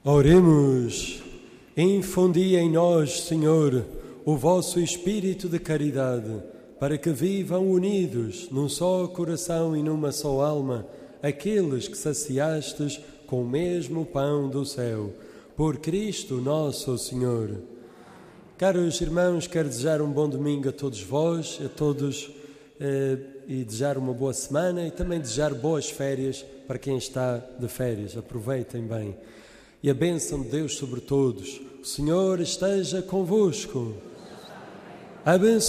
Oremos. Infundi em nós, Senhor, o vosso espírito de caridade, para que vivam unidos num só coração e numa só alma aqueles que saciastes com o mesmo pão do céu. Por Cristo nosso Senhor. Caros irmãos, quero desejar um bom domingo a todos vós, a todos, e desejar uma boa semana e também desejar boas férias para quem está de férias. Aproveitem bem. E a bênção de Deus sobre todos. O Senhor esteja convosco. Abençoe.